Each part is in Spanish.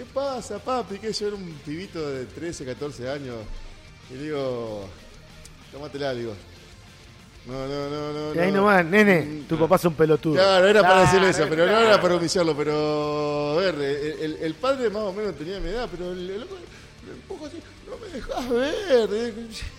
¿qué pasa, papi? Que yo era un pibito de 13, 14 años. Y le digo, tómatela, le digo. No. Y ahí nomás, nene, tu papá es un pelotudo. Claro, era para decirle eso, pero no era para humillarlo. Pero, a ver, el padre más o menos tenía mi edad, pero el loco me empujó así, no me dejás ver.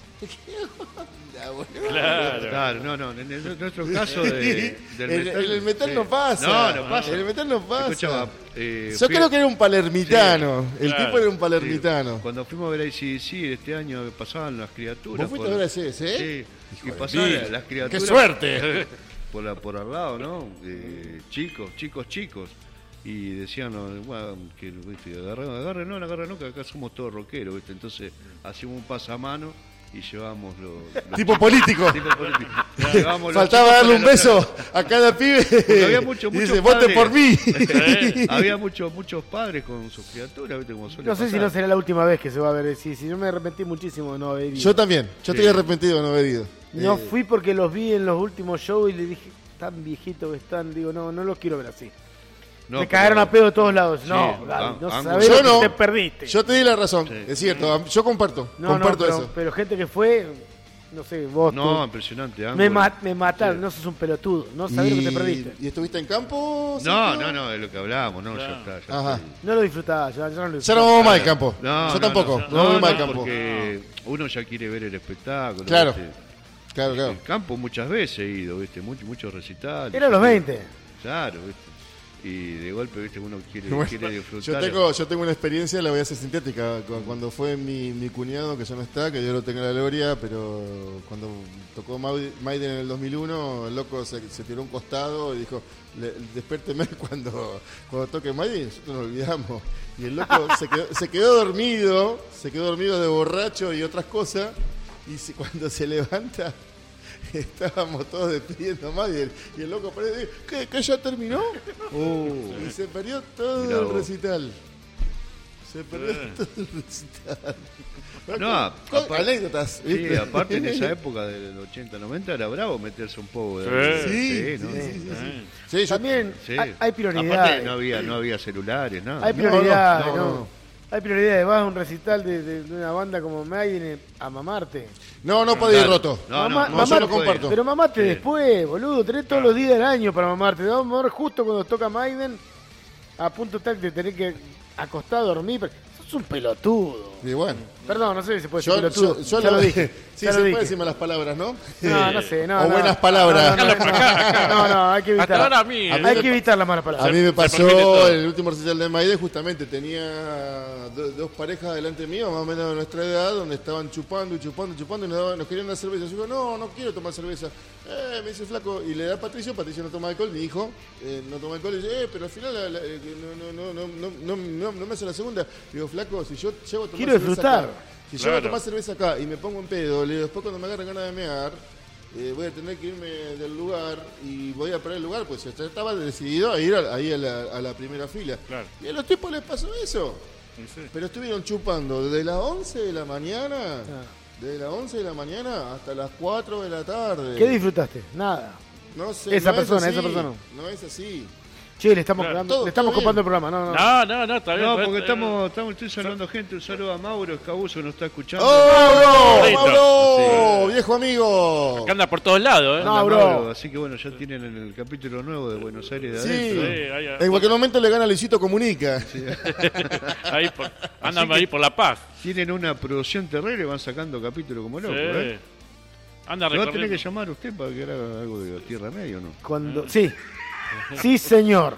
Claro, no, en nuestro caso del metal. El metal no pasa. No pasa. El metal no pasa. Escuchaba, yo creo que era un palermitano. Sí, el tipo era un palermitano. Sí. Cuando fuimos a ver a AC/DC este año pasaban las criaturas. ¿Vos fuiste a ver a AC/DC? Sí. Y pasaban las criaturas. ¡Qué suerte! Por al lado, ¿no? Chicos. Y decían, bueno, que ¿viste? agarren, no, que acá somos todos rockeros, ¿viste? Entonces hacíamos un pasamano y llevamos los tipo político. Faltaba darle un beso a cada pibe. Había muchos dice, voten por mí. Había muchos padres con sus criaturas, ¿viste? Como suele no sé pasar. si no será la última vez que se va a ver. Si yo me arrepentí muchísimo de no haber ido. Yo también. Yo estoy arrepentido de no haber ido. No fui porque los vi en los últimos shows y le dije, tan viejitos que están. Digo, no los quiero ver así. No, me cagaron a pedo de todos lados. Sí, no, Gaby, no Angus. sabés Yo lo que no. te perdiste. Yo te di la razón. Sí. Es cierto. Yo comparto eso. Pero gente que fue, no sé, vos. No, tú, impresionante. me mataron, no sos un pelotudo. No sabés lo que te perdiste. ¿Y estuviste en campo? No, es lo que hablábamos, ¿no? Claro. Ya Ajá. estoy. No lo disfrutaba, ya no lo Ya disfrutaba. no vamos mal al campo. No, yo tampoco. No voy mal al campo. Porque uno ya quiere ver el espectáculo. Claro. ¿viste? Claro. El campo muchas veces he ido, ¿viste? Muchos recitales. Era los 20. Claro, ¿viste? Y de golpe, ¿viste? Uno quiere disfrutar. Yo tengo una experiencia, la voy a hacer sintética. Cuando fue mi cuñado, que ya no está, que Dios lo tenga en la gloria, pero cuando tocó Maiden en el 2001, el loco se tiró un costado y dijo, despiérteme cuando toque Maiden, nosotros nos olvidamos. Y el loco se quedó dormido de borracho y otras cosas, y cuando se levanta... Estábamos todos despidiendo más y el loco parece, ¿qué ya terminó? Y se perdió todo el recital. Anécdotas. Sí, aparte en esa época del 80-90 era bravo meterse un poco de... Sí, también hay prioridades. Aparte no había celulares, nada. Hay prioridades, no. Hay prioridades, vas a un recital de una banda como Maiden a mamarte. No puede ir roto. No, yo lo comparto. Pero mamate después, boludo. Tenés todos los días del año para mamarte. Te vamos a mamar justo cuando toca Maiden, a punto tal de tener que acostar a dormir. Pero sos un pelotudo. Y bueno. Perdón, no sé si se puede decir pelotudo. Yo ya lo dije. Sí, se puede decir malas palabras, ¿no? No sé. O buenas palabras. No, hay que evitar. Hay que evitar las malas palabras. A mí me pasó el último recital de Maiden, justamente tenía dos parejas delante mío, más o menos de nuestra edad, donde estaban chupando y nos querían dar cerveza. Yo digo, no quiero tomar cerveza. Me dice flaco, y le da a Patricio no toma alcohol, mi hijo no toma alcohol, y dice, pero al final no me hace la segunda. Digo, flaco, si yo llevo a tomar quiero cerveza disfrutar. acá, si yo voy a tomar cerveza acá y me pongo en pedo, le digo, después cuando me agarre ganas de mear, voy a tener que irme del lugar y voy a parar el lugar, pues yo estaba decidido a ir ahí a la primera fila. Claro. Y a los tipos les pasó eso. Sí. Pero estuvieron chupando desde las 11 de la mañana, desde las 11 de la mañana hasta las 4 de la tarde. ¿Qué disfrutaste? Nada. No sé, Esa no persona. No es así. Che, le estamos todo copando el programa. No, está bien. No, porque estoy saludando gente. Un saludo a Mauro Escabuso que nos está escuchando. ¡Oh, Mauro! Sí. ¡Viejo amigo! Que anda por todos lados, ¿eh? No, bro. Mauro, así que bueno, ya tienen el capítulo nuevo de Buenos Aires de adentro. En cualquier momento le gana Luisito Comunica. Sí. Andan ahí por La Paz. Tienen una producción terrible y van sacando capítulos como locos, ¿eh? Anda ¿Me va a tener que llamar usted para que haga algo de Tierra Media o no? Sí, señor.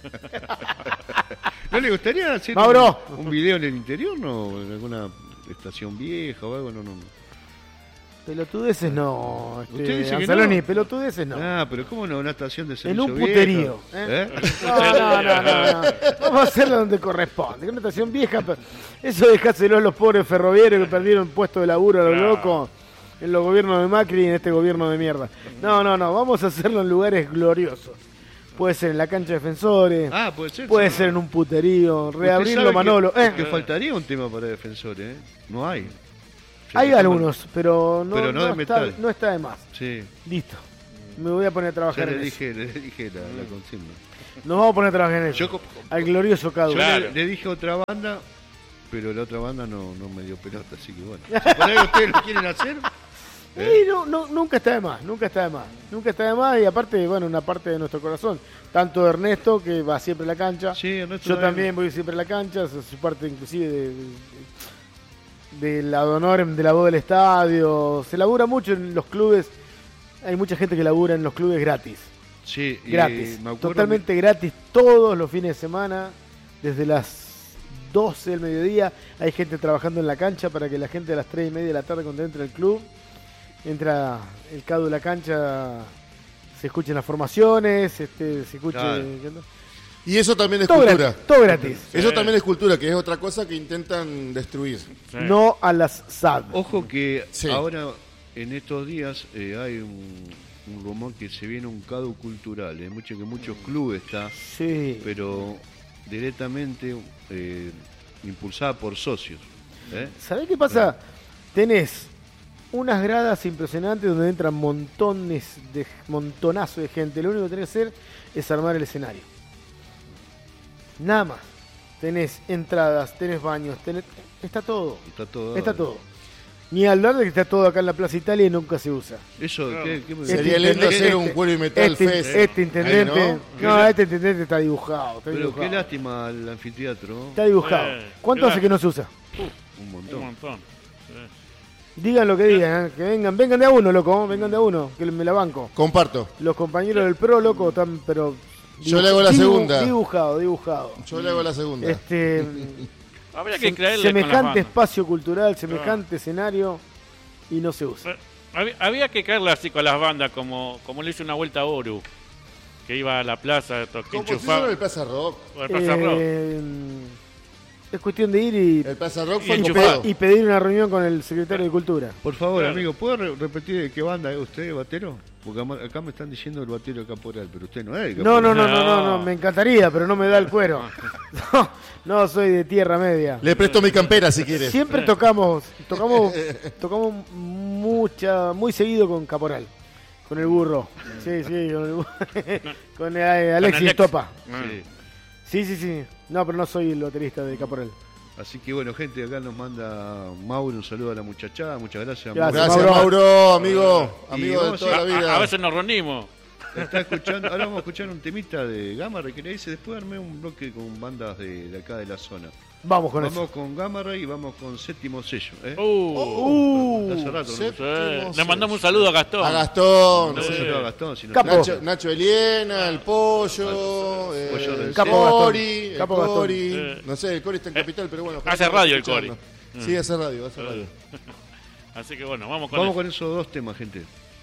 ¿No le gustaría hacer Mauro. un video en el interior, no? En alguna estación vieja o algo, no. Pelotudeces no. Usted dice que Anzaloni, no. pelotudeces no. Pero ¿cómo no? Una estación de En servicio un puterío. No. Vamos a hacerlo donde corresponde. Una estación vieja. Eso dejáselo a los pobres ferroviarios que perdieron puesto de laburo a los locos en los gobiernos de Macri y en este gobierno de mierda. No. Vamos a hacerlo en lugares gloriosos. Puede ser en la cancha de Defensores. Puede ser en un puterío. Reabrirlo, Manolo. Que faltaría un tema para Defensores, ¿eh? No hay. Hay algunos, pero no de metal. No está de más. Sí. Listo. Me voy a poner a Ya trabajar le en eso. dije la consigna. Nos vamos a poner a trabajar en eso. Yo co- Al glorioso Cadu. Yo Claro. le dije otra banda, pero la otra banda no me dio pelota, así que bueno. Si por ahí ustedes lo quieren hacer, Y nunca está de más, nunca está de más. Nunca está de más y aparte, bueno, una parte de nuestro corazón. Tanto Ernesto, que va siempre a la cancha. sí, Ernesto Yo también voy siempre a la cancha, su parte inclusive de la honor de la voz del estadio. Se labura mucho en los clubes. Hay mucha gente que labura en los clubes gratis. Sí, y Gratis. me acuerdo Totalmente gratis todos los fines de semana. Desde las 12 del mediodía hay gente trabajando en la cancha para que la gente a las 3:30 de la tarde cuando entra al club, entra el Cadu de la cancha, se escuchen las formaciones, se escuche... Claro. Y eso también es Todo cultura. gratis, todo gratis. Eso también es cultura, que es otra cosa que intentan destruir. Sí. No a las SAD. Ojo que Sí. ahora, en estos días, hay un rumor que se viene un cadu cultural. Que muchos clubes está, Sí. pero directamente impulsada por socios. ¿Sabés qué pasa? Tenés unas gradas impresionantes donde entran montonazo de gente. Lo único que tenés que hacer es armar el escenario. Nada más. Tenés entradas, tenés baños, está todo. Está todo. Está todo. Ni hablar de que está todo acá en la Plaza Italia y nunca se usa. Eso, Claro. ¿qué me- Sería lindo hacer un cuero y metal fest. Este intendente. Ahí, no, este intendente está dibujado. Está Pero dibujado. qué lástima el anfiteatro. Está dibujado. ¿Cuánto claro. hace que no se usa? Un Un montón. montón. Sí. Digan lo que digan, que vengan de a uno, loco, vengan de a uno, que me la banco. Comparto. Los compañeros del pro, loco, están, pero... Yo le hago la segunda. Dibujado. Yo le hago la segunda. Habría que creerle con las semejante bandas. espacio cultural, semejante escenario, y no se usa. Había que caerle así con las bandas, como le hizo una vuelta a Oru, que iba a la plaza, Como si enchufaba. fuera el Plaza Rock. O el Plaza Rock. Es cuestión de ir y, El Plaza Rock Y fue enchufado. ocupado. y pedir una reunión con el secretario de Cultura. Por favor, Claro. amigo, ¿puedo repetir de qué banda es usted, batero? Porque acá me están diciendo el batero de Caporal, pero usted no es el No, Caporal. no, me encantaría, pero no me da el cuero. No, soy de Tierra Media. Le presto mi campera si quieres. Siempre tocamos muy seguido con Caporal, con el burro. Sí, con el burro. Con Alexis Alex. Topa. Sí. Sí. No, pero no soy el baterista de Caporal. Así que bueno, gente, acá nos manda Mauro un saludo a la muchachada. Muchas gracias, Gracias. Mauro. Gracias, Mauro. Mauro, amigo. Y Amigo de vamos toda la vida. A veces nos reunimos. Está escuchando, ahora vamos a escuchar un temita de Gamma Ray que le dice, después armé un bloque con bandas de acá de la zona. Vamos con Vamos eso. con Gamma Ray y vamos con Séptimo Sello. Uh, Hace rato, ¿no? Séptimo Le mandamos un saludo a Gastón. A Gastón, No, sí. saludo a Gastón, sino Capo. Nacho Eliena, el Pollo, Pollo del el Capo Cori, Gastón. el Capo Gastón. Cori. Sí. No sé, el Cori está en Capital, pero bueno. Hace ojalá radio el escuchando. Cori. Sí, hace radio, hace radio. Así que bueno, vamos con Vamos eso. con esos dos temas, gente.